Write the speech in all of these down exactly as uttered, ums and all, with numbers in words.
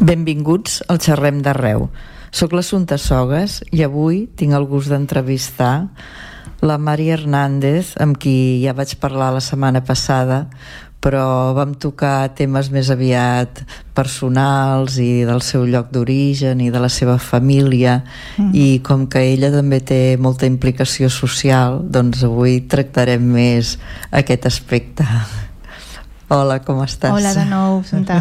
Benvinguts al Xerrem d'Arreu. Soc l'Assumpta Sogas i avui tinc el gust d'entrevistar la Mari Hernández, amb qui ja vaig parlar la setmana passada, però vam tocar temes més aviat personals i del seu lloc d'origen i de la seva família, mm. i com que ella també té molta implicació social, doncs avui tractarem més aquest aspecte. Hola, com estàs? Hola de nou, Assumpta.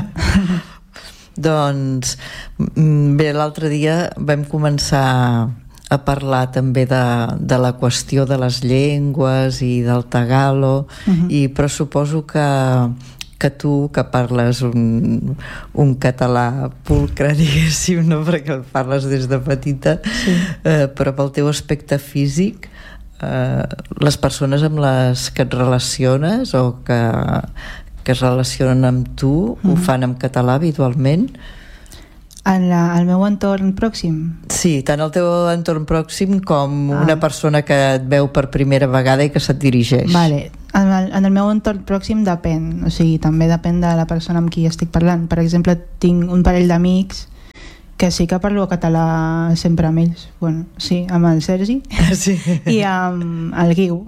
Doncs bé, l'altre dia vam començar a parlar també de, de la qüestió de les llengües i del tagalo, uh-huh. i però suposo que, que tu, que parles un, un català pulcre, diguéssim, no? Perquè el parles des de petita, sí. eh, però pel teu aspecte físic, eh, les persones amb les que et relaciones o que que es relacionen amb tu, mm-hmm. ho fan en català habitualment? En la, el meu entorn pròxim? Sí, tant el teu entorn pròxim com ah. una persona que et veu per primera vegada i que se't dirigeix. Vale. En el, en el meu entorn pròxim depèn, o sigui, també depèn de la persona amb qui estic parlant. Per exemple, tinc un parell d'amics que sí que parlo català sempre amb ells, bueno, sí, amb el Sergi, sí. i amb el Guiu,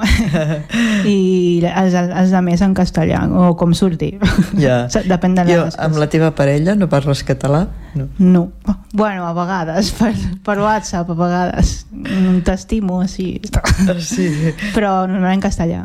i els, els de més en castellà, o com surti, ja. Depèn de la... Jo, amb la teva parella no parles català? No. no. Bueno, a vegades, per, per WhatsApp, a vegades, t'estimo, sí. sí. Però normalment en castellà.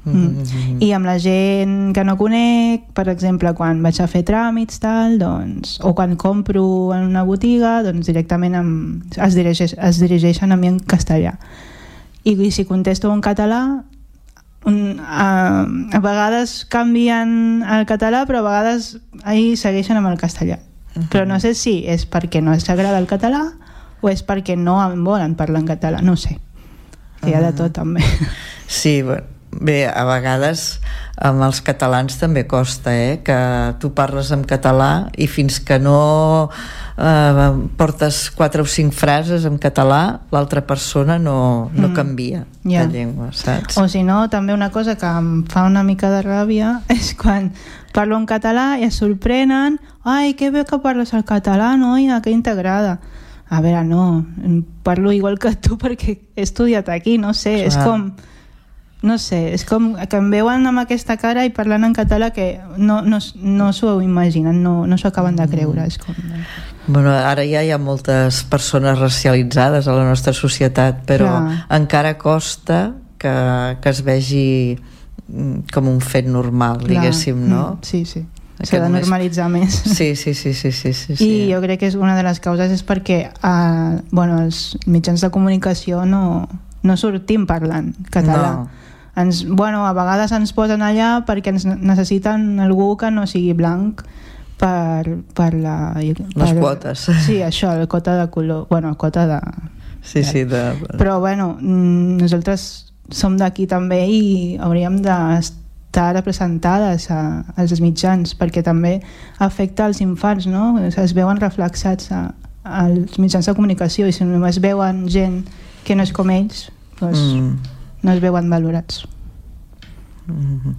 Mm. I amb la gent que no conec, per exemple, quan vaig a fer tràmits tal, doncs, o quan compro en una botiga, doncs directament amb, es, dirigeix, es dirigeixen a mi en castellà, i, i si contesto en català, un, a, a vegades canvien el català, però a vegades ahí segueixen amb el castellà. Uh-huh. Però no sé si és perquè no els agrada el català o és perquè no em volen parlar en català, no sé, que hi ha de tot també. Sí, bueno, bé, a vegades amb els catalans també costa, eh? Que tu parles en català i fins que no eh, portes quatre o cinc frases en català, l'altra persona no, no mm. canvia yeah. la llengua, saps? O si no, també una cosa que em fa una mica de ràbia és quan parlo en català i es sorprenen, ai, que bé que parles el català, noia, que integrada. A veure, no, parlo igual que tu perquè he estudiat aquí, no sé, clar. És com... no sé, és com que em veuen amb aquesta cara i parlant en català que no, no, no s'ho imaginen, no, no s'ho acaben de creure. És com... Bueno, ara ja hi ha moltes persones racialitzades a la nostra societat, però clar. Encara costa que, que es vegi com un fet normal, clar. Diguéssim, no? Sí, sí. S'ha de normalitzar més. Sí, sí, sí, sí, sí, sí, sí. I jo crec que és una de les causes és perquè eh, bueno, els mitjans de comunicació no, no sortim parlant català. No. Ens, bueno, a vegades ens posen allà perquè ens necessiten algú que no sigui blanc per, per la... Per, les quotes. Sí, això, el quota de color, bueno, quota de... Sí, sí, de... Però bueno, nosaltres som d'aquí també i hauríem d'estar representades a, als mitjans perquè també afecta als infants, no? Es veuen reflexats a, als mitjans de comunicació i si només veuen gent que no és com ells, doncs... Mm. no es veuen valorats. Mm-hmm.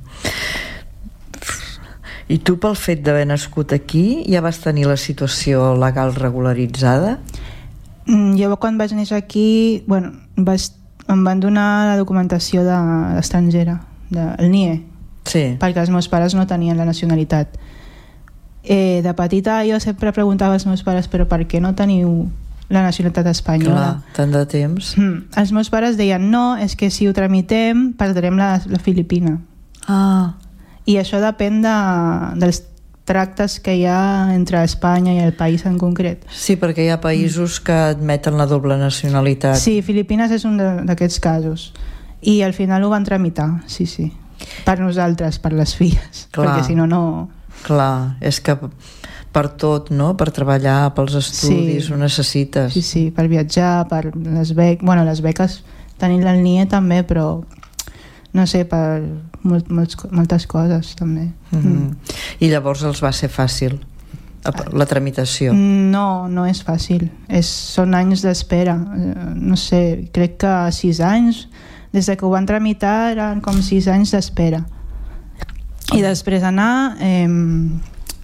I tu, pel fet d'haver nascut aquí, ja vas tenir la situació legal regularitzada? Mm, jo quan vaig néixer aquí, bueno, vaig, em van donar la documentació de, estrangera, de, el N I E, sí. perquè els meus pares no tenien la nacionalitat. Eh, de petita jo sempre preguntava als meus pares però per què no teniu la nacionalitat espanyola? Clar, tant de temps. Mm. Els meus pares deien no, és que si ho tramitem perdrem la, la Filipina. Ah. I això depèn de, dels tractes que hi ha entre Espanya i el país en concret. Sí, perquè hi ha països mm. que admeten la doble nacionalitat. Sí, Filipines és un d'aquests casos. I al final ho van tramitar, sí, sí. Per nosaltres, per les filles. Clar. Perquè si no, no... Clar, és que... per tot, no? Per treballar, pels estudis, sí. Ho necessites. Sí, sí, per viatjar, per les beques... Bueno, les beques tenint el N I E també, però no sé, per molt, molts, moltes coses també. Mm-hmm. Mm. I llavors els va ser fàcil la tramitació? No, no és fàcil. És, són anys d'espera. No sé, crec que sis anys, des que ho van tramitar eren com sis anys d'espera. I després anar... Eh,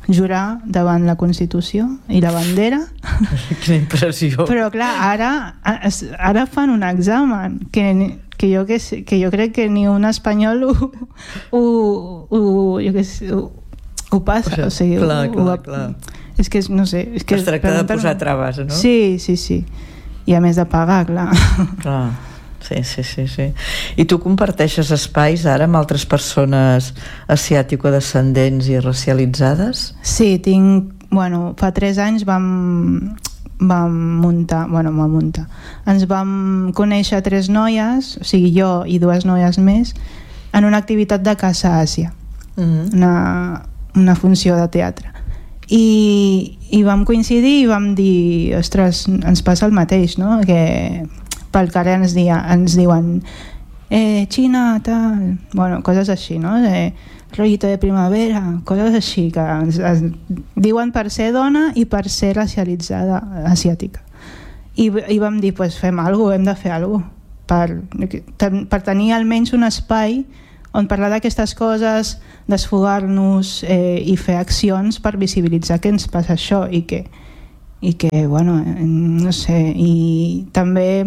jurar davant la Constitució i la bandera. Quina impressió. Però clar, ara, ara fan un examen que, que, jo, que, que jo crec que ni un espanyol ho, ho, ho, jo que sé, ho, ho passa. O sigui, clar, ho, clar, ho, clar. És que, no sé... És que es tracta de posar traves, no? Sí, sí, sí. I a més de pagar, clar. Clar. Sí, sí, sí, sí. I tu comparteixes espais ara amb altres persones asiàtico-descendents i racialitzades? Sí, tinc... Bueno, fa tres anys vam, vam muntar... Bueno, vam muntar. Ens vam conèixer tres noies, o sigui, jo i dues noies més, en una activitat de Casa Àsia. Mm-hmm. Una, una funció de teatre. I, I vam coincidir i vam dir, ostres, ens passa el mateix, no? Que... pel carrer ens, dia, ens diuen eh, Xina, tal, bueno, coses així, no? Eh, rollito de primavera, coses així que ens, ens diuen per ser dona i per ser racialitzada asiàtica. I, i vam dir, pues fem alguna cosa, hem de fer alguna cosa per, per tenir almenys un espai on parlar d'aquestes coses, desfogar-nos eh, i fer accions per visibilitzar que ens passa això i que, i que bueno, no sé, i també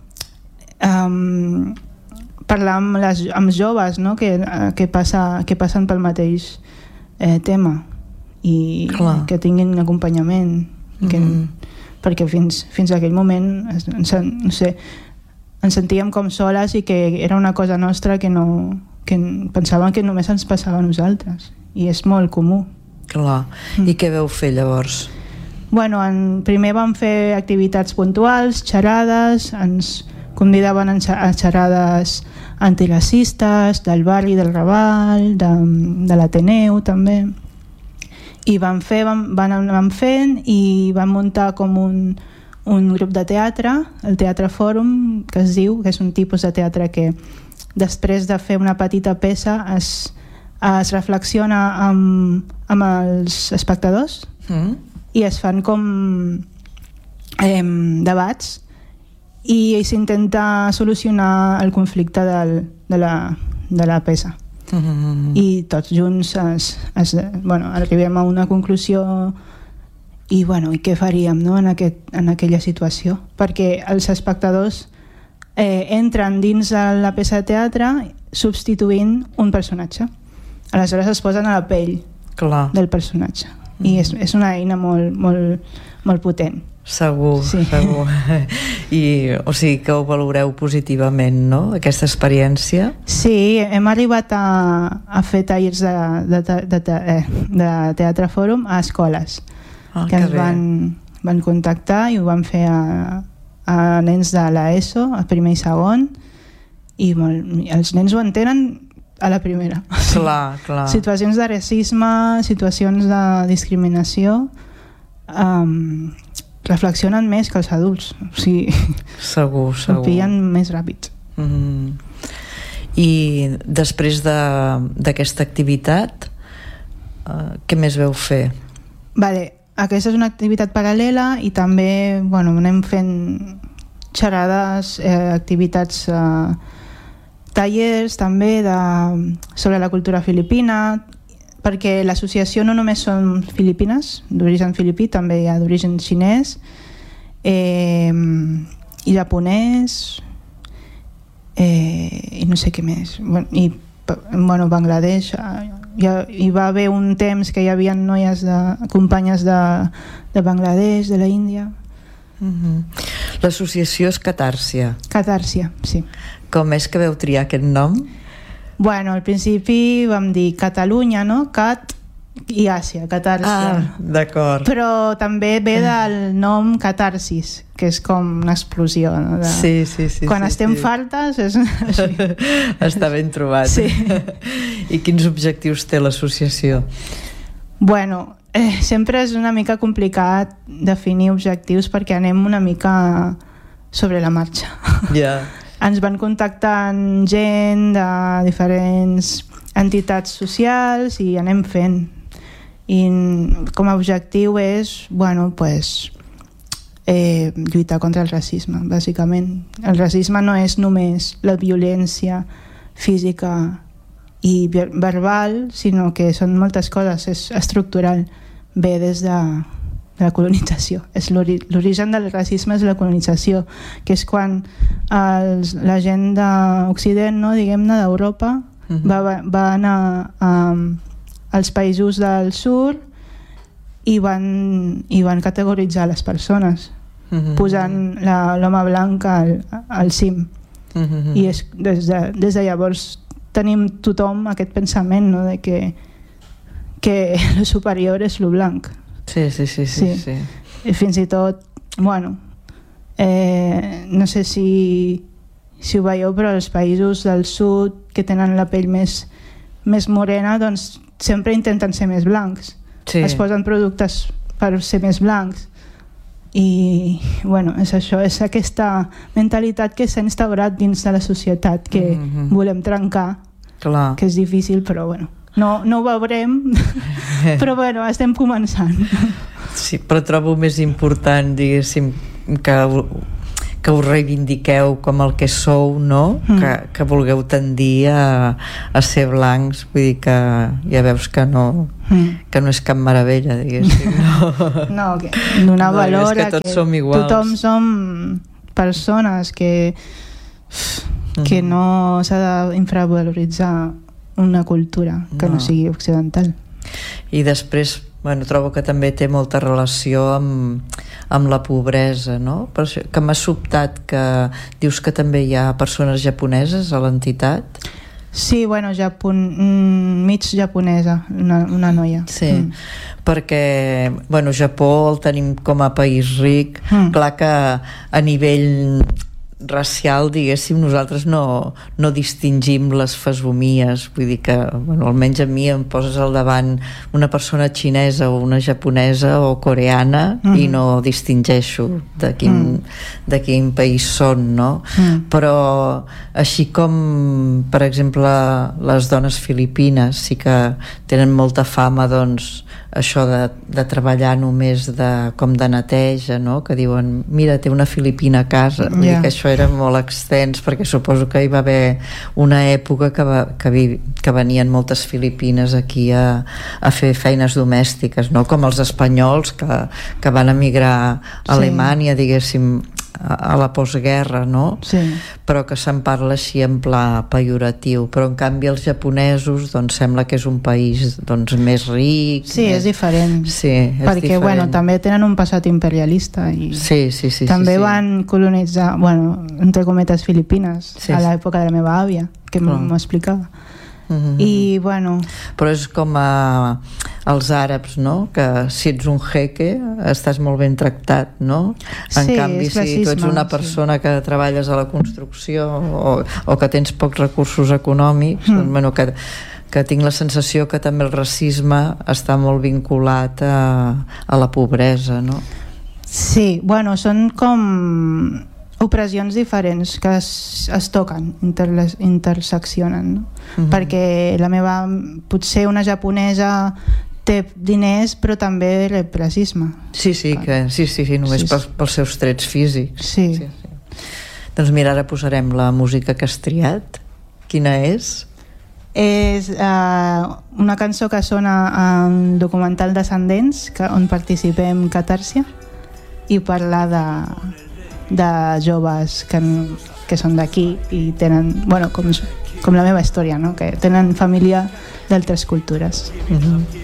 Um, parlar amb, les, amb joves, no? que, que, passa, que passen pel mateix eh, tema i Clar. que tinguin acompanyament que, mm-hmm. perquè fins, fins a aquell moment ens, no sé, ens sentíem com soles i que era una cosa nostra que, no, que pensàvem que només ens passava a nosaltres i és molt comú. Clar. Mm. I què veu fer llavors? Bueno, en, primer vam fer activitats puntuals, xerrades, ens convidaven a xerrades antiracistes del barri del Raval, de, de l'Ateneu també, i van fer, van, van, van fent i van muntar com un, un grup de teatre, el Teatre Fòrum, que es diu, que és un tipus de teatre que després de fer una petita peça es, es reflexiona amb, amb els espectadors mm. i es fan com eh, debats i s'intenta solucionar el conflicte del, de, la, de la peça. Mm-hmm. I tots junts es, es, bueno, arribem a una conclusió i, bueno, i què faríem, no? en, aquest, en aquella situació? Perquè els espectadors eh, entren dins de la peça de teatre substituint un personatge. Aleshores es posen a la pell Clar. del personatge. Mm-hmm. I és, és una eina molt, molt, molt potent. Segur, sí. segur. I, o sigui que ho valoreu positivament, no?, aquesta experiència. Sí, hem arribat a, a fer tallers de, de, de, de, de Teatre Fòrum a escoles ah, que, que ens van, van contactar i ho van fer a, a nens de l'ESO, a primer i segon, i molt, els nens ho entenen a la primera. Clar, clar. Situacions de racisme, situacions de discriminació, um, reflexionen més que els adults, o sigui, segur, segur. ho pillen més ràpid. Mm-hmm. I després d'aquesta de, activitat, uh, què més veu fer? Vale, aquesta és una activitat paral·lela i també, bueno, anem fent xerrades, eh, activitats, eh, tallers també de, sobre la cultura filipina, perquè l'associació no només són filipines, d'origen filipí, també hi ha d'origen xinès, eh, i japonès, eh, i no sé què més. Bueno, i bueno, Bangladesh, hi, hi va haver un temps que hi havia noies, de, companyes de, de Bangladesh, de la Índia. Mm-hmm. L'associació és Catàrsia. Catàrsia, sí. Com és que veu triar aquest nom? Bueno, al principi vam dir Catalunya, no? Cat i Àsia, Catàrsia. Ah, d'acord. Però també ve del nom catarsis, que és com una explosió, no? De... Sí, sí, sí. Quan sí, estem sí. fartes és així. Està ben trobat. Sí. I quins objectius té l'associació? Bueno, eh, sempre és una mica complicat definir objectius perquè anem una mica sobre la marxa. Ja. Yeah. Ens van contactant gent de diferents entitats socials i anem fent. I com a objectiu és, bueno, pues, eh, lluitar contra el racisme, bàsicament. El racisme no és només la violència física i verbal, sinó que són moltes coses, és estructural, ve des de, de la colonització. És l'origen del racisme és la colonització, que és quan els, la gent d'Occident, no, diguem-ne, d'Europa, uh-huh. va, va anar a, als països del sud i van, i van categoritzar les persones, uh-huh. posant l'home blanc al, al cim. Uh-huh. I és, des, de, des de llavors tenim tothom aquest pensament, no?, de que, que el superior és lo blanc. Sí, sí, sí, sí, sí. sí. I fins i tot, bueno, eh, no sé si, si ho veieu, però els països del sud que tenen la pell més, més morena, doncs sempre intenten ser més blancs. Sí. Es posen productes per ser més blancs. I, bueno, és això, és aquesta mentalitat que s'ha instaurat dins de la societat, que mm-hmm. volem trencar. Clar. Que és difícil, però bueno, no, no ho veurem, però bueno, estem començant. Sí, però trobo més important, diguéssim, que, que us reivindiqueu com el que sou, no? Mm. Que, que vulgueu tendir a, a ser blancs, vull dir que ja veus que no, mm. que no és cap meravella, diguéssim. No, no, que donar no, valor que tots a que som iguals. Tothom som persones que que no s'ha d'infravaloritzar una cultura que no. no sigui occidental. I després, bueno, trobo que també té molta relació amb, amb la pobresa, no? Per això, que m'ha sobtat que dius que també hi ha persones japoneses a l'entitat. Sí, bueno, Japon, mig japonesa, una, una noia. Sí, mm. perquè, bueno, Japó el tenim com a país ric, mm. clar que a nivell racial, diguéssim, nosaltres no, no distingim les fesomies, vull dir que, bueno, almenys a mi em poses al davant una persona xinesa o una japonesa o coreana mm. i no distingeixo de quin, mm. de quin país són, no? Mm. Però així com, per exemple, les dones filipines sí que tenen molta fama, doncs, això de, de treballar només de, com de neteja, no? Que diuen, mira, té una filipina a casa. Vull yeah. dir que això era molt extens, perquè suposo que hi va haver una època que, va, que, vi, que venien moltes filipines aquí a, a fer feines domèstiques, no? Com els espanyols que, que van emigrar a Alemanya, sí. diguéssim, a la postguerra, no? Sí. Però que se'n parla així en pla pejoratiu, però en canvi els japonesos doncs sembla que és un país doncs més ric. Sí, més... és diferent. Sí, és perquè diferent. Bueno, també tenen un passat imperialista i sí, sí, sí, també sí, sí. van colonitzar, bueno, entre cometes, Filipines, sí, a l'època de la meva àvia, que oh. m'ho explicava. Mm-hmm. I bueno, però és com a els àrabs, no? Que si ets un jeque estàs molt ben tractat, no? En sí, canvi, si tu ets una persona sí. que treballes a la construcció o, o que tens pocs recursos econòmics, mm. doncs, bueno, que, que tinc la sensació que també el racisme està molt vinculat a, a la pobresa, no? Sí, bueno, són com opressions diferents que es, es toquen, inter, interseccionen, no? Mm-hmm. Perquè la meva, potser una japonesa té diners però també rep racisme. Sí, sí, que, sí, sí, sí només sí, pels, pels seus trets físics. Sí. Sí, sí. Doncs mira, ara posarem la música que has triat. Quina és? És uh, una cançó que sona en documental Descendents, que, on participem Catàrsia, i parla de de joves que, que són d'aquí i tenen, bueno, com, com la meva història, no? Que tenen família d'altres cultures. Mm-hmm.